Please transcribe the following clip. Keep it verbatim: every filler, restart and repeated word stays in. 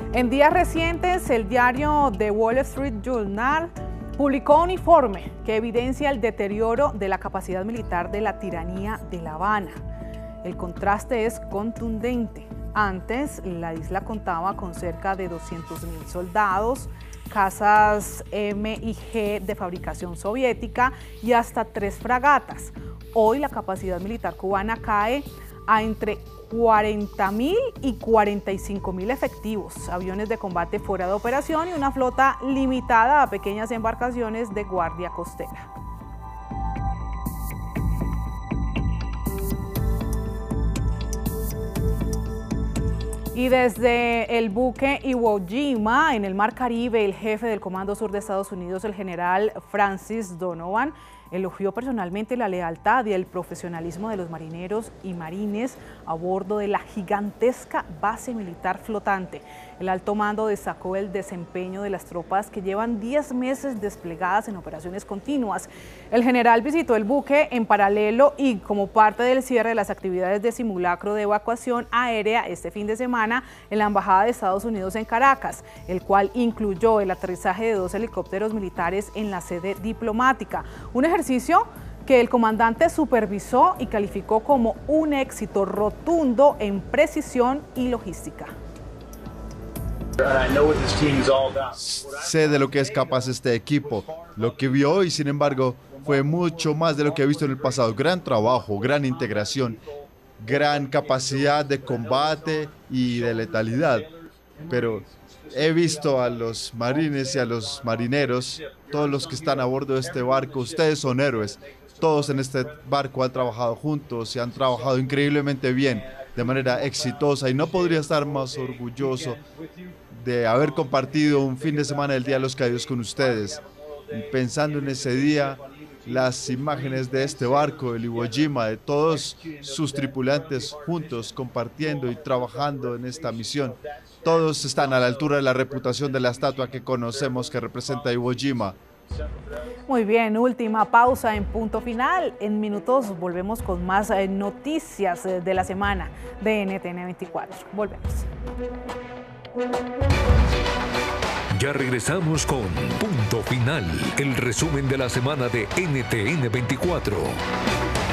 En días recientes, el diario The Wall Street Journal publicó un informe que evidencia el deterioro de la capacidad militar de la tiranía de La Habana. El contraste es contundente. Antes, la isla contaba con cerca de doscientos mil soldados, casas M y G de fabricación soviética y hasta tres fragatas. Hoy la capacidad militar cubana cae a entre cuarenta mil y cuarenta y cinco mil efectivos, aviones de combate fuera de operación y una flota limitada a pequeñas embarcaciones de guardia costera. Y desde el buque Iwo Jima, en el Mar Caribe, el jefe del Comando Sur de Estados Unidos, el general Francis Donovan, elogió personalmente la lealtad y el profesionalismo de los marineros y marines a bordo de la gigantesca base militar flotante. El alto mando destacó el desempeño de las tropas que llevan diez meses desplegadas en operaciones continuas. El general visitó el buque en paralelo y como parte del cierre de las actividades de simulacro de evacuación aérea este fin de semana en la Embajada de Estados Unidos en Caracas, el cual incluyó el aterrizaje de dos helicópteros militares en la sede diplomática. Un ejercicio que el comandante supervisó y calificó como un éxito rotundo en precisión y logística. Sé de lo que es capaz este equipo. Lo que vi hoy, sin embargo, fue mucho más de lo que he visto en el pasado. Gran trabajo, gran integración, gran capacidad de combate y de letalidad. Pero he visto a los marines y a los marineros, todos los que están a bordo de este barco. Ustedes son héroes. Todos en este barco han trabajado juntos y han trabajado increíblemente bien, de manera exitosa. Y no podría estar más orgulloso de haber compartido un fin de semana del Día de los Caídos con ustedes. Y pensando en ese día, las imágenes de este barco, el Iwo Jima, de todos sus tripulantes juntos, compartiendo y trabajando en esta misión. Todos están a la altura de la reputación de la estatua que conocemos que representa Iwo Jima. Muy bien, última pausa en Punto Final. En minutos volvemos con más eh, noticias eh, de la semana de N T N veinticuatro. Volvemos. Ya regresamos con Punto Final, el resumen de la semana de N T N veinticuatro.